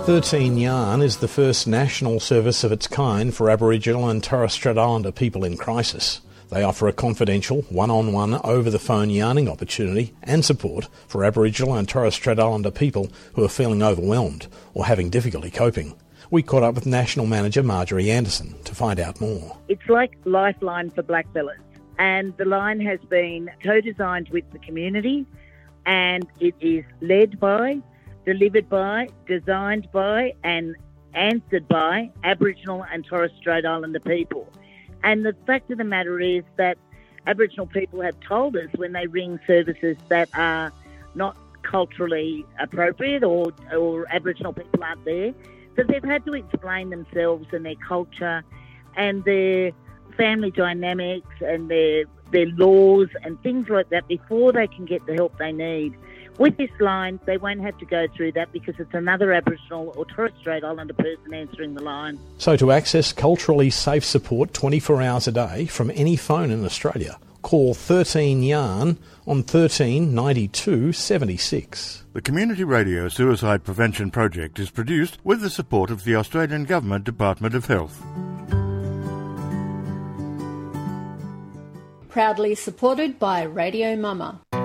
13 Yarn is the first national service of its kind for Aboriginal and Torres Strait Islander people in crisis. They offer a confidential, one-on-one, over-the-phone yarning opportunity and support for Aboriginal and Torres Strait Islander people who are feeling overwhelmed or having difficulty coping. We caught up with National Manager Marjorie Anderson to find out more. It's like Lifeline for blackfellas, and the line has been co-designed with the community, and it is led by, delivered by, designed by and answered by Aboriginal and Torres Strait Islander people. And the fact of the matter is that Aboriginal people have told us when they ring services that are not culturally appropriate or Aboriginal people aren't there, that they've had to explain themselves and their culture and their family dynamics and their laws and things like that before they can get the help they need. With this line, they won't have to go through that because it's another Aboriginal or Torres Strait Islander person answering the line. So to access culturally safe support 24 hours a day from any phone in Australia, call 13 Yarn on 13 92 76. The Community Radio Suicide Prevention Project is produced with the support of the Australian Government Department of Health. Proudly supported by Radio Mama.